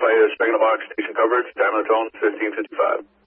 Spectrum Box station coverage, time on the tone, 1555.